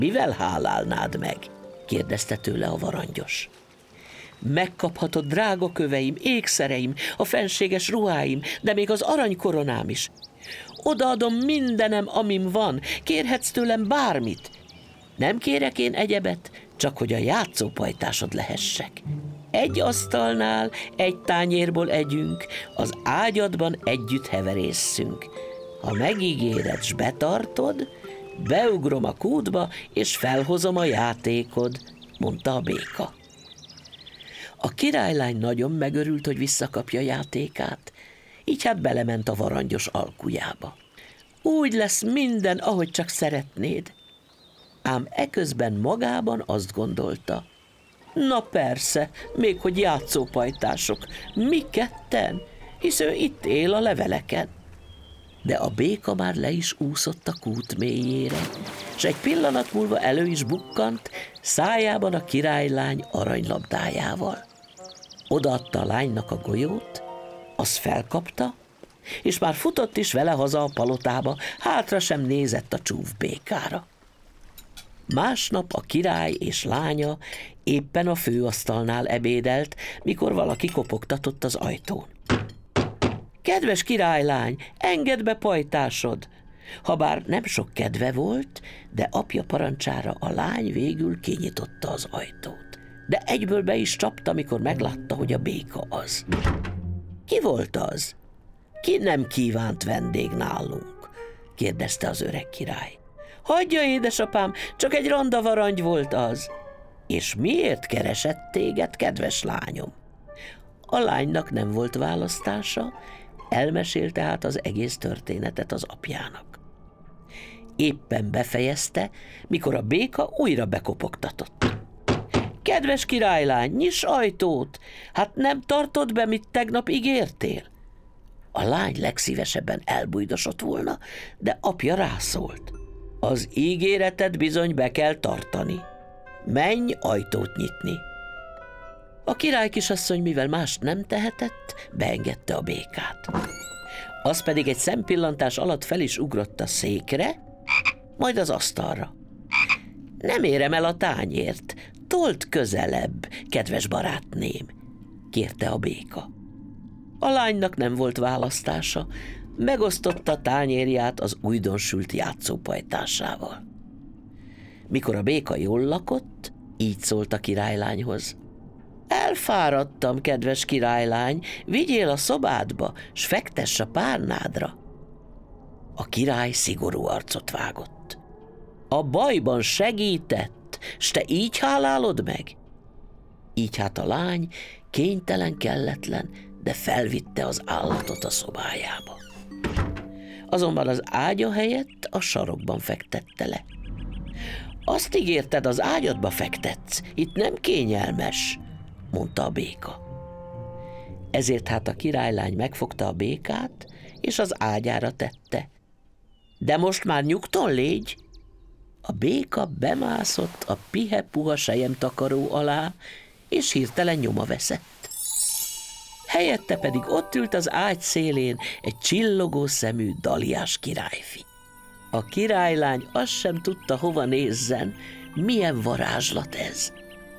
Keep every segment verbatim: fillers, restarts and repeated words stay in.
Mivel hálálnád meg? Kérdezte tőle a varangyos. Megkaphatod drága köveim, ékszereim, a fenséges ruháim, de még az aranykoronám is. Odaadom mindenem, amim van, kérhetsz tőlem bármit. Nem kérek én egyebet, csak hogy a játszópajtásod lehessek. Egy asztalnál, egy tányérból együnk, az ágyadban együtt heverésszünk. Ha megígéred, s betartod, beugrom a kútba, és felhozom a játékod, mondta a béka. A királylány nagyon megörült, hogy visszakapja játékát, így hát belement a varangyos alkujába. Úgy lesz minden, ahogy csak szeretnéd. Ám eközben magában azt gondolta, na persze, még hogy játszópajtások, mi ketten, hisz ő itt él a leveleken. De a béka már le is úszott a kút mélyére, s egy pillanat múlva elő is bukkant, szájában a királylány aranylabdájával. Odaadta a lánynak a golyót, az felkapta, és már futott is vele haza a palotába, hátra sem nézett a csúf békára. Másnap a király és lánya éppen a főasztalnál ebédelt, mikor valaki kopogtatott az ajtón. Kedves királylány, engedd be pajtásod! Habár nem sok kedve volt, de apja parancsára a lány végül kinyitotta az ajtót. De egyből be is csapta, mikor meglátta, hogy a béka az. Ki volt az? Ki nem kívánt vendég nálunk? Kérdezte az öreg király. Hagyja, édesapám, csak egy ronda varangy volt az. És miért keresett téged, kedves lányom? A lánynak nem volt választása, elmesélte hát az egész történetet az apjának. Éppen befejezte, mikor a béka újra bekopogtatott. Kedves királylány, nyiss ajtót! Hát nem tartod be, mit tegnap ígértél? A lány legszívesebben elbújdosott volna, de apja rászólt. Az ígéretet bizony be kell tartani. Menj ajtót nyitni. A király kisasszony, mivel mást nem tehetett, beengedte a békát. Az pedig egy szempillantás alatt fel is ugrott a székre, majd az asztalra. Nem érem el a tányért, told közelebb, kedves barátném, kérte a béka. A lánynak nem volt választása, megosztotta a tányérját az újdonsült játszópajtásával. Mikor a béka jól lakott, így szólt a királylányhoz. Elfáradtam, kedves királylány, vigyél a szobádba, s fektess a párnádra. A király szigorú arcot vágott. A bajban segített, s te így hálálod meg? Így hát a lány kénytelen, kelletlen, de felvitte az állatot a szobájába. Azonban az ágya helyett a sarokban fektette le. Azt ígérted, az ágyadba fektetsz, itt nem kényelmes, mondta a béka. Ezért hát a királylány megfogta a békát, és az ágyára tette. De most már nyugton légy! A béka bemászott a pihe-puha selyemtakaró alá, és hirtelen nyoma veszett. Helyette pedig ott ült az ágy szélén egy csillogó szemű daliás királyfi. A királylány azt sem tudta, hova nézzen, milyen varázslat ez.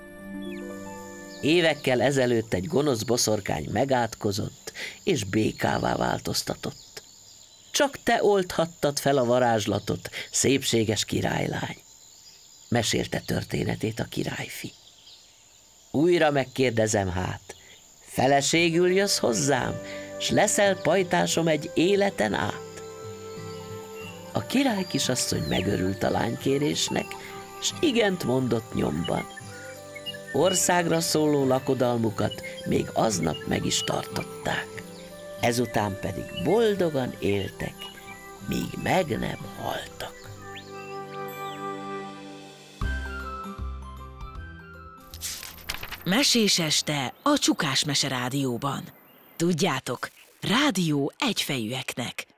Évekkel ezelőtt egy gonosz boszorkány megátkozott, és békává változtatott. Csak te oldhattad fel a varázslatot, szépséges királylány, mesélte történetét a királyfi. Újra megkérdezem hát, feleségül jössz hozzám, s leszel pajtásom egy életen át? A király kisasszony megörült a lánykérésnek, s igent mondott nyomban. Országra szóló lakodalmukat még aznap meg is tartották. Ezután pedig boldogan éltek, míg meg nem haltak. Mesés este a Csukás Mese Rádióban. Tudjátok, rádió egyfejűeknek.